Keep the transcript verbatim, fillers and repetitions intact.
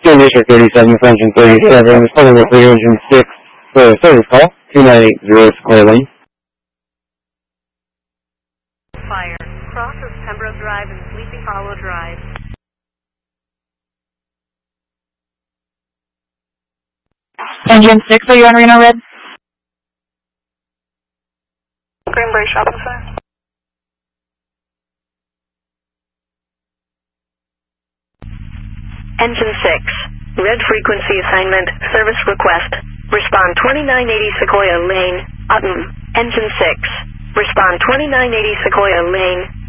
Team District thirty-seven, for engine thirty-seven, responding with three engine six for a service call, two nine eight zero Sequoia Lane. Fire, crosses Pembroke Drive and Sleepy Hollow Drive. Engine six, are you on Reno Red? Greenbury Shopping Center. Engine six, red frequency assignment, service request. Respond twenty-nine eighty Sequoia Lane, Autumn. Engine six, respond twenty-nine eighty Sequoia Lane,